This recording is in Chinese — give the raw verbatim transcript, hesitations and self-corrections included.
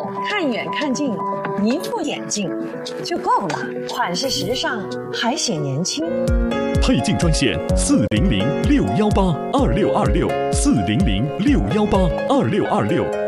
看远看近，一副眼镜就够了，款式时尚还显年轻。 配镜专线四零零六幺八二六二六四零零六幺八二六二六。